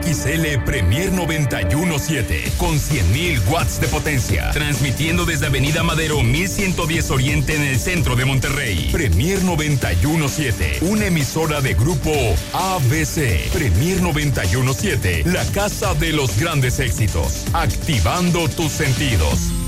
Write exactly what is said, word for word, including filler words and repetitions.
X L Premier noventa y uno punto siete con cien mil watts de potencia, transmitiendo desde Avenida Madero mil ciento diez Oriente en el centro de Monterrey. Premier noventa y uno punto siete, una emisora de grupo A B C. Premier noventa y uno punto siete, la casa de los grandes éxitos, activando tus sentidos.